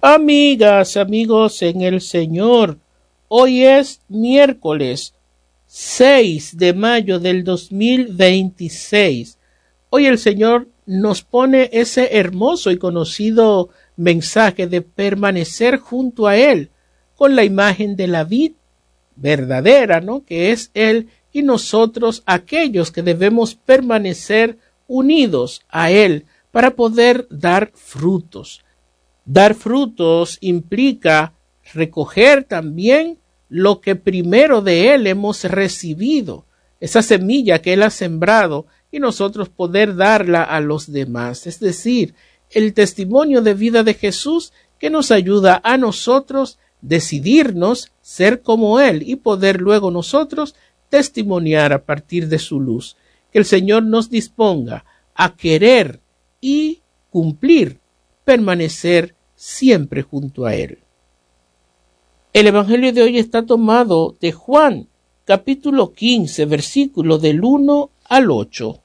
Amigas, amigos en el Señor, hoy es miércoles 6 de mayo del 2026. Hoy el Señor nos pone ese hermoso y conocido mensaje de permanecer junto a Él, con la imagen de la vid verdadera, ¿no? Que es Él y nosotros aquellos que debemos permanecer unidos a Él para poder dar frutos. Dar frutos implica recoger también lo que primero de Él hemos recibido, esa semilla que Él ha sembrado, y nosotros poder darla a los demás, es decir, el testimonio de vida de Jesús que nos ayuda a nosotros decidirnos ser como Él y poder luego nosotros testimoniar a partir de su luz. Que el Señor nos disponga a querer y cumplir, permanecer siempre junto a Él. El Evangelio de hoy está tomado de Juan, capítulo 15, versículo del 1 al 8.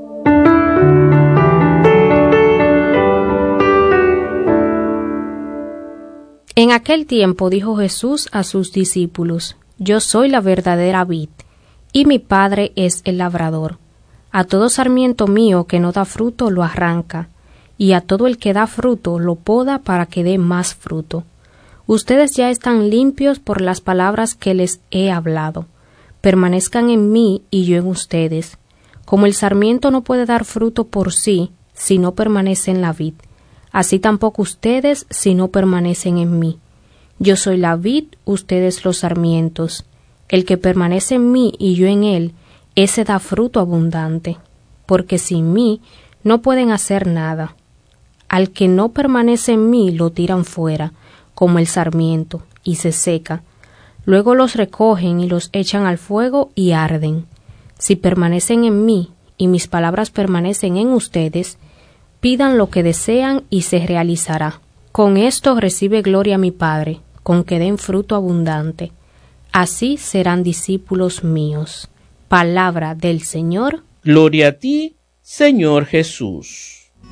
En aquel tiempo dijo Jesús a sus discípulos: Yo soy la verdadera vid, y mi Padre es el labrador. A todo sarmiento mío que no da fruto lo arranca, y a todo el que da fruto lo poda para que dé más fruto. Ustedes ya están limpios por las palabras que les he hablado. Permanezcan en mí y yo en ustedes. Como el sarmiento no puede dar fruto por sí, si no permanece en la vid, así tampoco ustedes si no permanecen en mí. Yo soy la vid, ustedes los sarmientos. El que permanece en mí y yo en él, ese da fruto abundante, porque sin mí no pueden hacer nada. Al que no permanece en mí lo tiran fuera, como el sarmiento, y se seca. Luego los recogen y los echan al fuego y arden. Si permanecen en mí, y mis palabras permanecen en ustedes, pidan lo que desean y se realizará. Con esto recibe gloria mi Padre, con que den fruto abundante. Así serán discípulos míos. Palabra del Señor. Gloria a ti, Señor Jesús.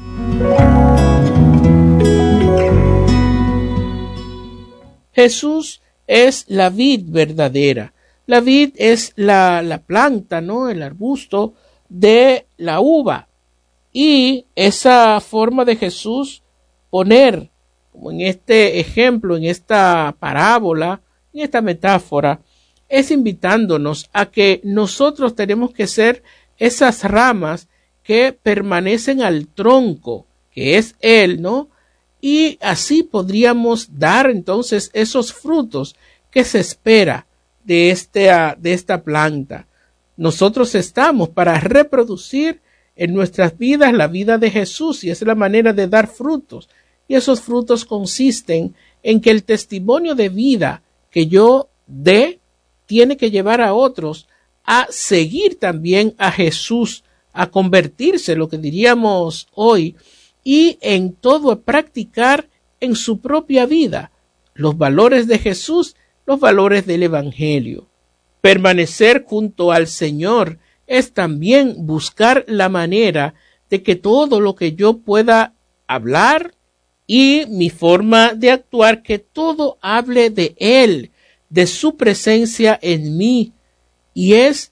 Jesús es la vid verdadera. La vid es la planta, ¿no? El arbusto de la uva. Y esa forma de Jesús poner, como en este ejemplo, en esta parábola, en esta metáfora, es invitándonos a que nosotros tenemos que ser esas ramas que permanecen al tronco, que es Él, ¿no? Y así podríamos dar entonces esos frutos que se espera de esta planta. Nosotros estamos para reproducir en nuestras vidas la vida de Jesús, y es la manera de dar frutos. Y esos frutos consisten en que el testimonio de vida que yo dé tiene que llevar a otros a seguir también a Jesús, a convertirse, lo que diríamos hoy, y en todo a practicar en su propia vida los valores de Jesús, los valores del Evangelio. Permanecer junto al Señor es también buscar la manera de que todo lo que yo pueda hablar y mi forma de actuar, que todo hable de Él, de su presencia en mí. Y es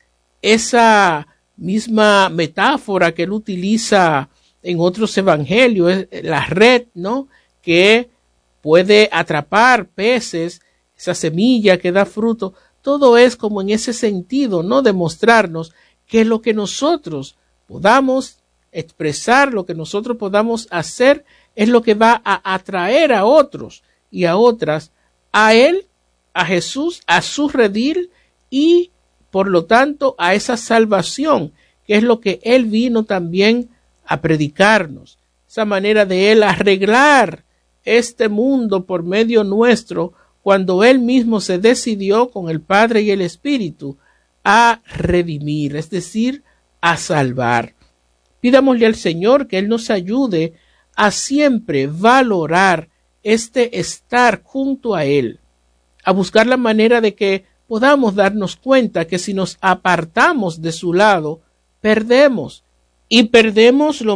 esa misma metáfora que Él utiliza en otros evangelios, la red, ¿no? Que puede atrapar peces, esa semilla que da fruto. Todo es como en ese sentido, ¿no? Demostrarnos que lo que nosotros podamos expresar, lo que nosotros podamos hacer, es lo que va a atraer a otros y a otras a Él, a Jesús, a su redil y por lo tanto a esa salvación, que es lo que Él vino también a predicarnos. Esa manera de Él arreglar este mundo por medio nuestro, cuando Él mismo se decidió con el Padre y el Espíritu a redimir, es decir, a salvar. Pidámosle al Señor que Él nos ayude a siempre valorar este estar junto a Él, a buscar la manera de que podamos darnos cuenta que si nos apartamos de su lado, perdemos, y perdemos lo